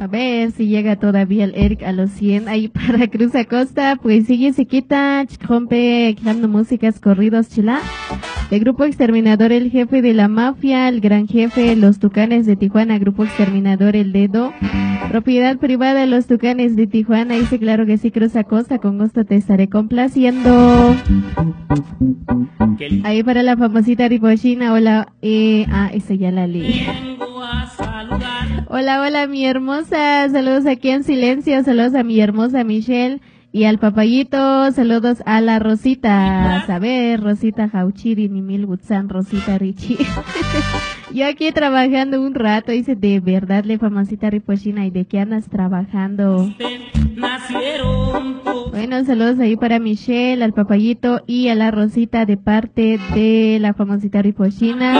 A ver si llega todavía el Eric a los 100 ahí para Cruz Acosta. Pues sigue se quita, rompe, creando músicas, corridos, chila. El Grupo Exterminador, el jefe de la mafia, el gran jefe, los Tucanes de Tijuana, Grupo Exterminador, el Dedo. Propiedad privada, los Tucanes de Tijuana. Dice claro que sí, Cruz Acosta, con gusto te estaré complaciendo. Ahí para la famosita Ripochina, hola, esa ya la leí. Hola, hola, mi hermosa, saludos aquí en silencio, saludos a mi hermosa Michelle y al papayito, saludos a la Rosita, a ver, Rosita Jauchiri, ni mil Gutsan, Rosita Richie. Yo aquí trabajando un rato, dice, de verdad, le famosita Ripochina, ¿y de qué andas trabajando? Bueno, saludos ahí para Michelle, al papayito y a la Rosita de parte de la famosita Ripochina.